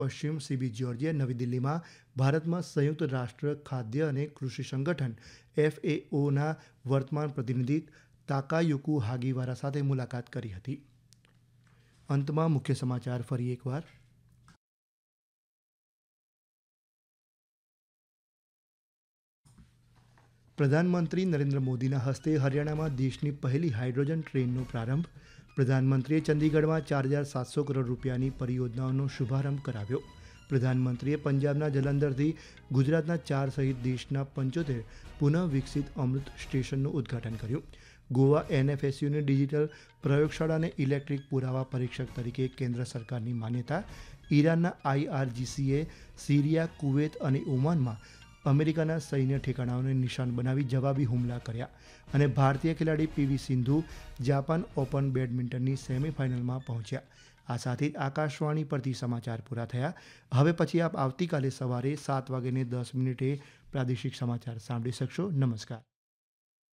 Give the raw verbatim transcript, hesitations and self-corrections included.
પશ્ચિમ CB Georgia નવી દિલ્હીમાં ભારતમાં સંયુક્ત રાષ્ટ્ર ખાદ્ય અને કૃષિ સંગઠન એફએઓના વર્તમાન પ્રતિનિધિ તાકાયુકુ હાગીવારા સાથે મુલાકાત કરી હતી. અંતમાં મુખ્ય સમાચાર ફરી એકવાર. પ્રધાનમંત્રી નરેન્દ્ર મોદીના હસ્તે હરિયાણામાં દેશની પહેલી હાઇડ્રોજન ટ્રેનનો પ્રારંભ. પ્રધાનમંત્રીએ ચંદીગઢમાં ચાર હજાર સાતસો કરોડ રૂપિયાની પરિયોજનાઓનો શુભારંભ કરાવ્યો. પ્રધાનમંત્રીએ પંજાબના જલંધરથી ગુજરાતના ચાર સહિત દેશના પંચોતેર પુનઃ વિકસિત અમૃત સ્ટેશનનું ઉદ્ઘાટન કર્યું. ગોવા એનએફએસયુની ડિજિટલ પ્રયોગશાળાને ઇલેક્ટ્રિક પુરાવા પરીક્ષક તરીકે કેન્દ્ર સરકારની માન્યતા. ઈરાનના આઈઆરજીસીએ સિરિયા, કુવેત અને ઓમાનમાં અમેરિકાના સૈન્ય ઠેકાણાઓને નિશાન બનાવી જવાબી હુમલા કર્યા. અને ભારતીય ખેલાડી પીવી સિંધુ જાપાન ઓપન બેડમિન્ટનની સેમીફાઇનલમાં પહોંચ્યા. આ સાથે જ આકાશવાણી પરથી સમાચાર પૂરા થયા. હવે પછી આપ આવતીકાલે સવારે સાત વાગ્યે દસ મિનિટે પ્રાદેશિક સમાચાર સાંભળી શકશો. નમસ્કાર.